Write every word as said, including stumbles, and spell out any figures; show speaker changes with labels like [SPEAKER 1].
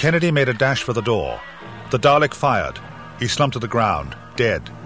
[SPEAKER 1] Kennedy made a dash for the door. The Dalek fired. He slumped to the ground, dead.